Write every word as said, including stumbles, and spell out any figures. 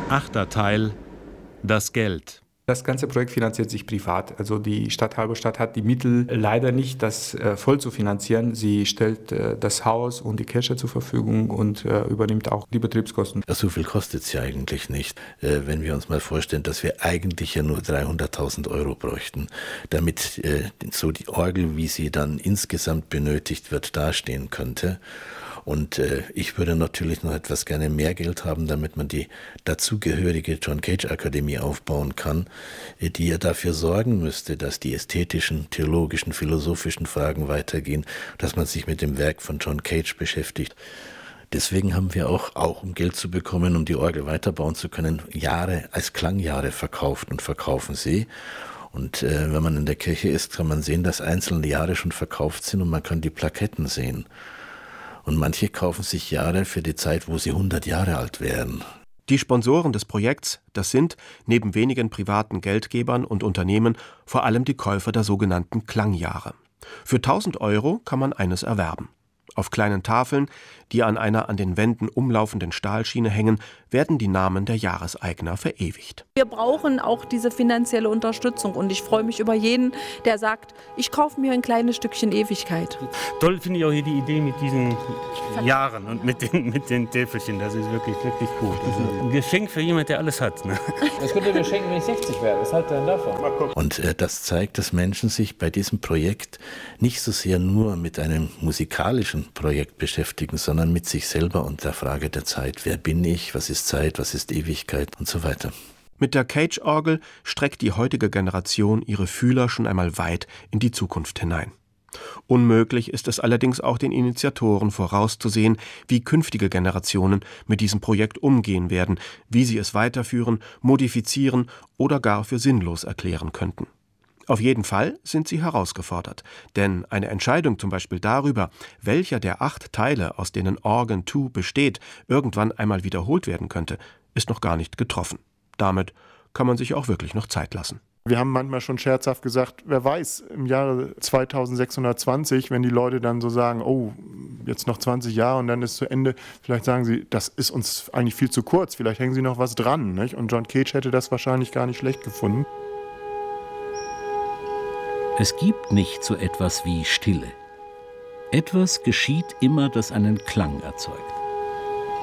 Achter Teil: Das Geld. Das ganze Projekt finanziert sich privat. Also die Stadt Halberstadt hat die Mittel leider nicht, das äh, voll zu finanzieren. Sie stellt äh, das Haus und die Kirche zur Verfügung und äh, übernimmt auch die Betriebskosten. So viel kostet es ja eigentlich nicht, äh, wenn wir uns mal vorstellen, dass wir eigentlich ja nur dreihunderttausend Euro bräuchten, damit äh, so die Orgel, wie sie dann insgesamt benötigt wird, dastehen könnte. Und äh, ich würde natürlich noch etwas gerne mehr Geld haben, damit man die dazugehörige John Cage Akademie aufbauen kann, äh, die ja dafür sorgen müsste, dass die ästhetischen, theologischen, philosophischen Fragen weitergehen, dass man sich mit dem Werk von John Cage beschäftigt. Deswegen haben wir auch, auch um Geld zu bekommen, um die Orgel weiterbauen zu können, Jahre als Klangjahre verkauft und verkaufen sie. Und äh, wenn man in der Kirche ist, kann man sehen, dass einzelne Jahre schon verkauft sind und man kann die Plaketten sehen. Und manche kaufen sich Jahre für die Zeit, wo sie hundert Jahre alt wären. Die Sponsoren des Projekts, das sind, neben wenigen privaten Geldgebern und Unternehmen, vor allem die Käufer der sogenannten Klangjahre. Für tausend Euro kann man eines erwerben. Auf kleinen Tafeln, die an einer an den Wänden umlaufenden Stahlschiene hängen, werden die Namen der Jahreseigner verewigt. Wir brauchen auch diese finanzielle Unterstützung und ich freue mich über jeden, der sagt, ich kaufe mir ein kleines Stückchen Ewigkeit. Toll finde ich auch hier die Idee mit diesen Jahren und mit den, mit den Täfelchen. Das ist wirklich, wirklich gut. Das ist ein Geschenk für jemanden, der alles hat. Ne? Das könnt ihr mir schenken, wenn ich sechzig werde. Was haltet ihr denn davon? Und äh, das zeigt, dass Menschen sich bei diesem Projekt nicht so sehr nur mit einem musikalischen Projekt beschäftigen, sondern mit sich selber und der Frage der Zeit. Wer bin ich? Was ist Zeit? Was ist Ewigkeit? Und so weiter. Mit der Cage-Orgel streckt die heutige Generation ihre Fühler schon einmal weit in die Zukunft hinein. Unmöglich ist es allerdings auch den Initiatoren vorauszusehen, wie künftige Generationen mit diesem Projekt umgehen werden, wie sie es weiterführen, modifizieren oder gar für sinnlos erklären könnten. Auf jeden Fall sind sie herausgefordert, denn eine Entscheidung zum Beispiel darüber, welcher der acht Teile, aus denen Organ zwei besteht, irgendwann einmal wiederholt werden könnte, ist noch gar nicht getroffen. Damit kann man sich auch wirklich noch Zeit lassen. Wir haben manchmal schon scherzhaft gesagt, wer weiß, im Jahre zweitausendsechshundertzwanzig, wenn die Leute dann so sagen, oh, jetzt noch zwanzig Jahre und dann ist zu Ende, vielleicht sagen sie, das ist uns eigentlich viel zu kurz, vielleicht hängen sie noch was dran, nicht? Und John Cage hätte das wahrscheinlich gar nicht schlecht gefunden. Es gibt nicht so etwas wie Stille. Etwas geschieht immer, das einen Klang erzeugt.